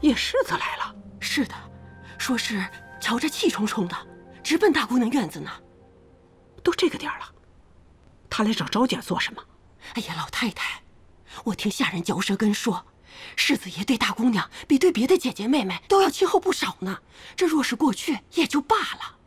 叶世子来了。 是的，说是瞧着气冲冲的，直奔大姑娘院子呢。 都这个点了，他来找昭姐做什么？ 哎呀，老太太，我听下人嚼舌根说，世子爷对大姑娘比对别的姐姐妹妹都要亲厚不少呢。这若是过去也就罢了，